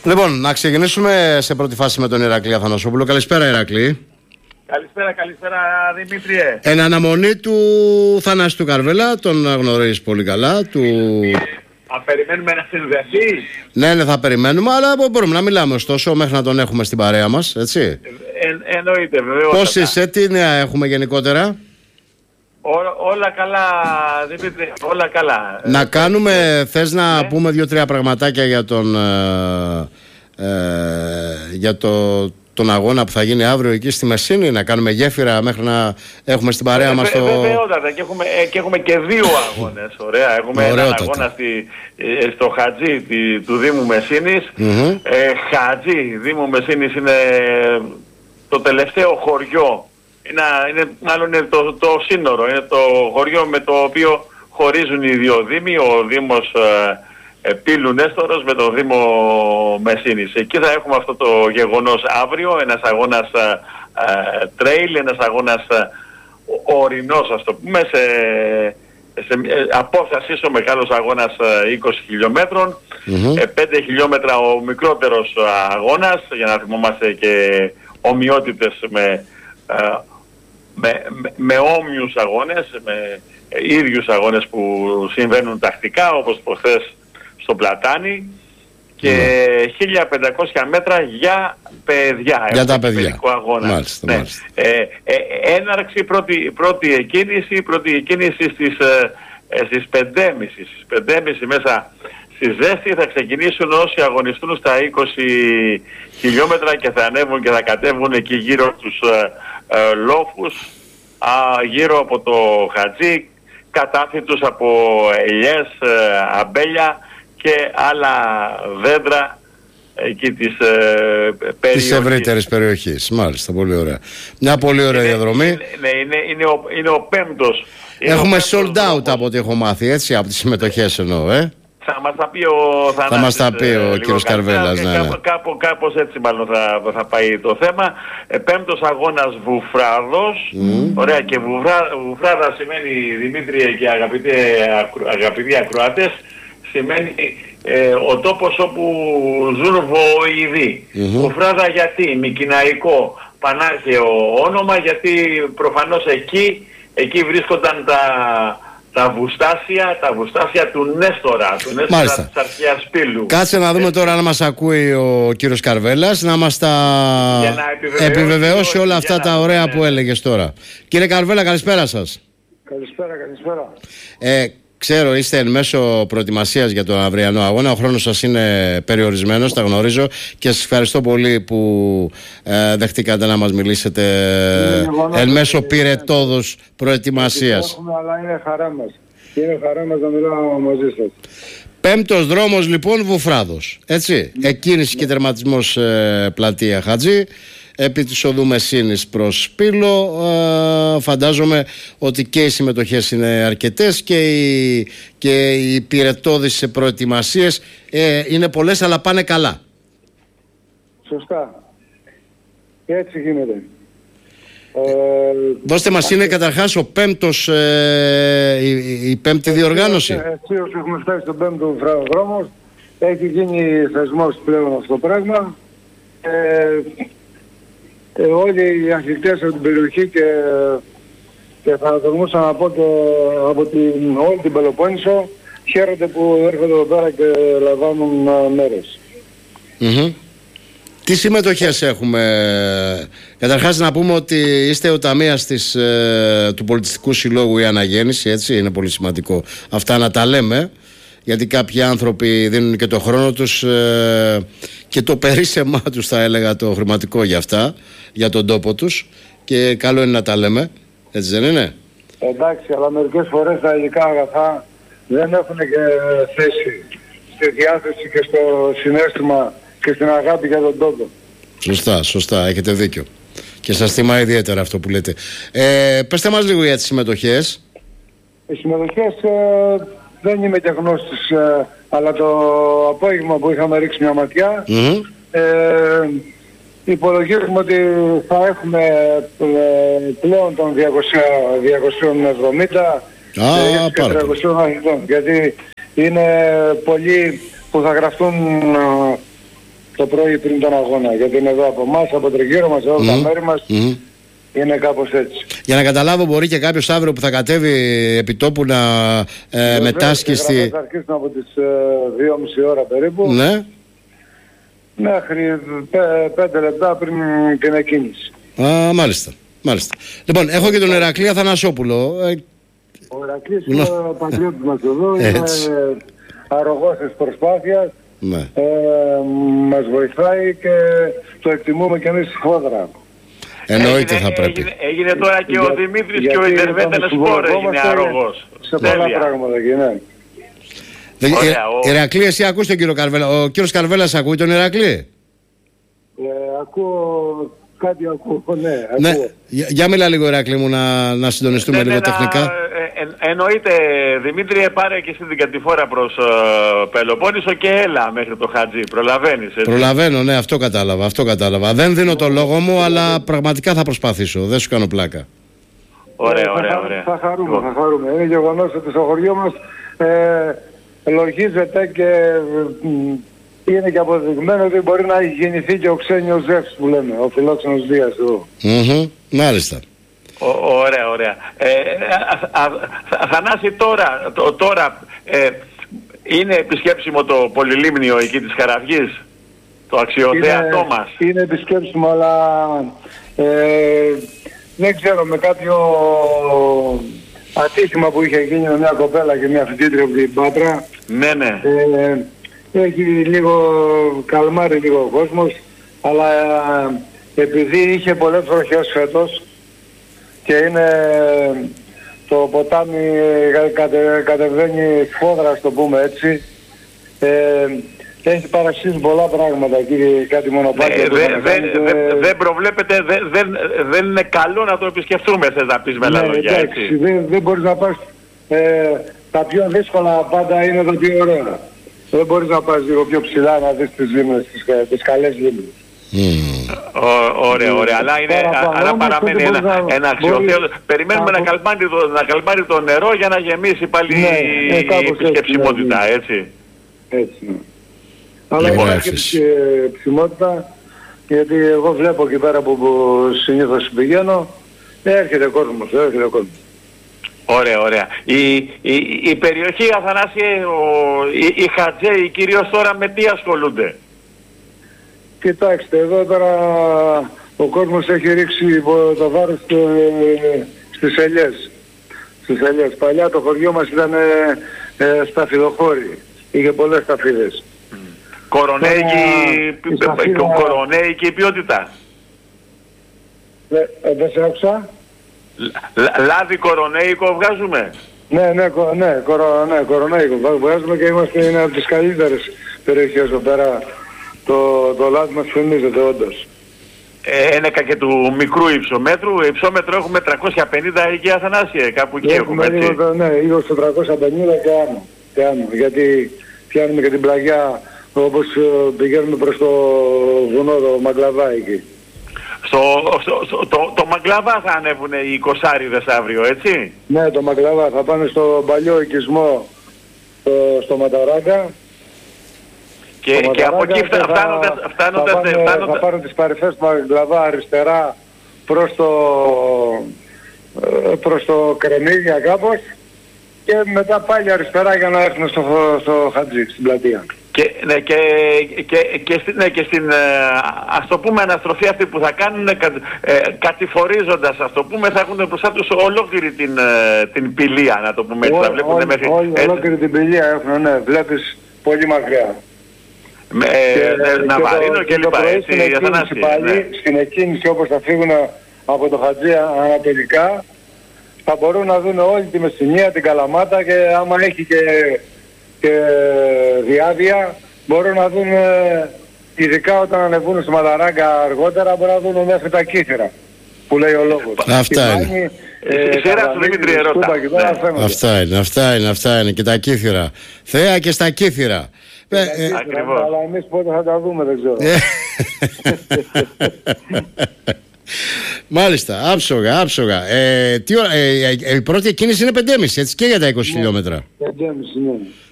Λοιπόν, να ξεκινήσουμε σε πρώτη φάση με τον Ηρακλή Αθανασόπουλο. Καλησπέρα, Ηρακλή. Καλησπέρα Δημήτριε. Εν αναμονή του Θανάση του Καρβέλα, τον γνωρίζεις πολύ καλά. Θα περιμένουμε να συνδεθεί. Ναι, θα περιμένουμε, αλλά μπορούμε να μιλάμε ωστόσο μέχρι να τον έχουμε στην παρέα μας, έτσι. Εννοείται, βεβαίως. Πώς είσαι, τι νέα έχουμε γενικότερα? Όλα καλά, Δημήτρη, όλα καλά. Να κάνουμε, θες να πούμε 2-3 πραγματάκια για τον αγώνα που θα γίνει αύριο εκεί στη Μεσίνη, να κάνουμε γέφυρα μέχρι να έχουμε στην παρέα μας το... Βεβαιότατα, και έχουμε και 2 αγώνες, ωραία. Έχουμε έναν αγώνα στο Χατζή του Δήμου Μεσίνης. Χατζή, Δήμου Μεσίνης είναι το τελευταίο χωριό. Μάλλον είναι το σύνορο, είναι το χωριό με το οποίο χωρίζουν οι 2 δήμοι, ο Δήμος Πύλου Νέστορος με το Δήμο Μεσίνης. Εκεί θα έχουμε αυτό το γεγονός αύριο, ένας αγώνας trail, ένας αγώνας ορεινός, ας το πούμε, σε απόσταση ο μεγάλος αγώνας 20 χιλιόμετρων, 5 χιλιόμετρα ο μικρότερος αγώνας, για να θυμόμαστε και ομοιότητες με όμοιους αγώνες, με ίδιους αγώνες που συμβαίνουν τακτικά, όπως προχθές στο Πλατάνι, και 1500 μέτρα για παιδιά. Για τα παιδιά. Αγώνα. Μάλιστα. Έναρξη, πρώτη εκκίνηση στις 5.30. Στις 5.30 μέσα στη ζέστη θα ξεκινήσουν όσοι αγωνιστούν στα 20 χιλιόμετρα και θα ανέβουν και θα κατέβουν εκεί γύρω από τους λόφους, γύρω από το Χατζή, κατάφυτους από ελιές, αμπέλια και άλλα δέντρα εκεί της περιοχής. Της ευρύτερης περιοχής, μάλιστα, πολύ ωραία. Μια πολύ ωραία διαδρομή. Ναι, είναι ο 5ος. Έχουμε sold out από ό,τι έχω μάθει, έτσι, από τις συμμετοχές εννοώ, Θα μας τα πει ο Θανάσης. Θα μας τα πει ο κύριος Καρβέλας, ναι. Κάπως έτσι μάλλον θα πάει το θέμα. 5ος αγώνας Βουφράδος. Ωραία, και Βουφράδα σημαίνει, Δημήτρη και αγαπητοί ακροατές, σημαίνει ο τόπος όπου ζουν βοηδοί. Βουφράδα γιατί? Μικηναϊκό, πανάρχαιο όνομα, γιατί προφανώς εκεί βρίσκονταν τα βουστάσια του Νέστορα, της αρχαίας Πύλου. Κάτσε να δούμε τώρα αν μας ακούει ο κύριος Καρβέλας, να μας τα επιβεβαιώσει όλα αυτά τα ωραία που έλεγες τώρα. Κύριε Καρβέλα, καλησπέρα σας. Καλησπέρα. Ξέρω, είστε εν μέσω προετοιμασίας για τον αυριανό αγώνα. Ο χρόνος σας είναι περιορισμένος, τα γνωρίζω, και σας ευχαριστώ πολύ που δεχτήκατε να μας μιλήσετε εν μέσω πυρετόδους προετοιμασίας. Αλλά είναι χαρά μας. Είναι χαρά μας να μιλάω μαζί σας. 5ος δρόμος λοιπόν Βουφράδος, έτσι. Εκκίνηση και τερματισμός πλατεία Χατζή, επί της οδού Μεσίνης προς Πύλο. Φαντάζομαι ότι και οι συμμετοχές είναι αρκετές και οι πυρετώδεις προετοιμασίες είναι πολλές, αλλά πάνε καλά. Σωστά. Έτσι γίνεται. Δώστε μας, είναι καταρχάς ο 5ος, η 5η διοργάνωση. Έτσι, όσοι έχουμε φτάσει στον 5ο δρόμο, έχει γίνει θεσμός πλέον αυτό το πράγμα. Όλοι οι αθλητές από την περιοχή και θα τολμούσα να πω και από όλη την Πελοπόννησο χαίρονται που έρχονται εδώ πέρα και λαμβάνουν μέρος. Τι συμμετοχές έχουμε? Καταρχάς να πούμε ότι είστε ο ταμείας του Πολιτιστικού Συλλόγου Η Αναγέννηση, έτσι, είναι πολύ σημαντικό αυτά να τα λέμε, γιατί κάποιοι άνθρωποι δίνουν και το χρόνο τους και το περίσσεμά τους, θα έλεγα, το χρηματικό για αυτά, για τον τόπο τους, και καλό είναι να τα λέμε, έτσι δεν είναι? Εντάξει, αλλά μερικές φορές τα υλικά αγαθά δεν έχουν και θέση στη διάθεση και στο συναίσθημα και στην αγάπη για τον τόπο. Σωστά, έχετε δίκιο. Και σας θυμά ιδιαίτερα αυτό που λέτε. Πεςτε μας λίγο για τις συμμετοχές. Οι συμμετοχές δεν είμαι και γνώστης, αλλά το απόγευμα που είχαμε ρίξει μια ματιά, υπολογίζουμε ότι θα έχουμε πλέον των 270 και 300 αθλητών, γιατί είναι πολλοί που θα γραφτούν το πρωί πριν τον αγώνα. Γιατί είναι εδώ από εμάς, από τριγύρω μας, όλα τα μέρη μας. Είναι κάπως έτσι. Για να καταλάβω, μπορεί και κάποιος αύριο που θα κατέβει επί τόπου να μετάσχει στη... Θα αρχίσουν από τις 2,5 ώρα περίπου. Ναι. Μέχρι 5 λεπτά πριν την εκκίνηση. Μάλιστα. Λοιπόν, έχω και τον Ηρακλή Αθανασόπουλο. Ο Ηρακλής είναι ο πατριώτης μας εδώ. Είναι αρρωγός της προσπάθειας. Ναι. Μας βοηθάει και το εκτιμούμε και εμείς σφόδρα. Εννοείται θα πρέπει. Έγινε τώρα και ο Δημήτρης και ο Ιντερβέντελ Σπορ έγινε αρρωγός. Σε πολλά πράγματα και ναι. Ηρακλή, εσύ ακούς τον κύριο Καρβέλα? Ο κύριος Καρβέλας ακούει τον Ηρακλή? Ακούω, κάτι ακούω, ναι. Ακούω. Για μιλά λίγο, Ηρακλή μου, να συντονιστούμε λίγο τεχνικά. Εννοείται, Δημήτρη, πάρε και εσύ την κατηφόρα προς Πελοπόννησο και έλα μέχρι το Χατζή. Προλαβαίνεις, έτσι? Προλαβαίνω, ναι, αυτό κατάλαβα. Δεν δίνω το λόγο μου, αλλά πραγματικά θα προσπαθήσω. Δεν σου κάνω πλάκα. Ωραία. Θα χαρούμε. Είναι γεγονός ότι στο χωριό μας λογίζεται και είναι και αποδεικμένο ότι μπορεί να γεννηθεί και ο ξένιος Ζεύς που λέμε, ο φιλόξενος Δίας εδώ. Μάλιστα. Ωραία. Θανάση, τώρα είναι επισκέψιμο το πολυλίμνιο εκεί της Χαραυγής, το αξιοθέατό μας? Είναι επισκέψιμο, αλλά δεν ξέρω, με κάποιο ατύχημα που είχε γίνει με μια κοπέλα και μια φοιτήτρια από την Πάτρα. Ναι. Έχει λίγο καλμάρει λίγο ο κόσμος, αλλά επειδή είχε πολλές βροχές φέτος και είναι το ποτάμι κατεβαίνει σφόδρα, ας το πούμε έτσι, έχει παραξήσει πολλά πράγματα εκεί, κάτι μονοπάτια. Δεν προβλέπεται, δεν είναι καλό να το επισκεφτούμε, θες να πεις με άλλα λόγια, έτσι? Δεν μπορείς να πας, τα πιο δύσκολα πάντα είναι τα πιο ωραία. Δεν μπορείς να πας λίγο πιο ψηλά να δεις τις λίμνες, τις καλές λίμνες. Ωραία. Αλλά παραμένει ένα αξιοθέατο. Περιμένουμε να καλπάρει το νερό για να γεμίσει πάλι η επισκεψιμότητα, έτσι? Έτσι. Αλλά υπάρχει επισκεψιμότητα, γιατί εγώ βλέπω εκεί πέρα που συνήθως πηγαίνω, έρχεται κόσμος. Ωραία. Η περιοχή, Αθανάση, οι Χατζέοι κυρίως τώρα με τι ασχολούνται? Κοιτάξτε, εδώ τώρα ο κόσμος έχει ρίξει το βάρος στις ελιές. Παλιά το χωριό μας ήταν σταφυλοχώρι. Είχε πολλές σταφίδες. Κορονέικη ποιότητα. Δεν σε άκουσα. Λάδι κορονέικο βγάζουμε? Ναι, κορονέικο βγάζουμε και είμαστε είναι από τις καλύτερες περιοχές εδώ πέρα. Το λάδι μας φημίζεται όντως. Ένεκα και του μικρού υψομέτρου. Υψόμετρο έχουμε 350 εκεί, Αθανάσιε, κάπου εκεί έχουμε, έτσι? Ναι, λίγο στο 350 και άνω. Γιατί πιάνουμε και την πλαγιά, όπως πηγαίνουμε προς το βουνό, το Μαγκλαβά εκεί. Το Μαγκλαβά θα ανέβουν οι κοσάριδες αύριο, έτσι? Ναι, το Μαγκλαβά θα πάνε στο παλιό οικισμό, στο Ματαράγκα. Και από εκεί φτάνοντας... Θα πάρουν τις παρυφές του Μαγκλαβά αριστερά προς το Κρεμίδια κάπως και μετά πάλι αριστερά για να έρθουν στο Χατζή, στην πλατεία. Και στην ας το πούμε αναστροφή αυτή που θα κάνουν, κατηφορίζοντας, ας το πούμε, θα έχουν μπροστά τους ολόκληρη την ποιλία, να το πούμε έτσι. Ολόκληρη την ποιλία έχουν, ναι, βλέπεις πολύ μακριά. Ναβαρίνο και λοιπά, έτσι, στην εκκίνηση όπως θα φύγουν από το Χατζή ανατολικά, θα μπορούν να δουν όλη τη Μεσσηνία, την Καλαμάτα και άμα έχει και διάδεια μπορούν να δουν, ειδικά όταν ανεβούν στη Μαδαράγκα αργότερα, μπορούν να δουν μέχρι τα Κύθυρα που λέει ο λόγος. Αυτά είναι. Αυτά είναι και τα Κύθυρα. Θέα και στα Κύθυρα. Αλλά εμείς πότε θα τα δούμε δεν ξέρω. Μάλιστα, άψογα. Η πρώτη εκκίνηση είναι 5,5, έτσι, και για τα 20 χιλιόμετρα. 5,5, ναι.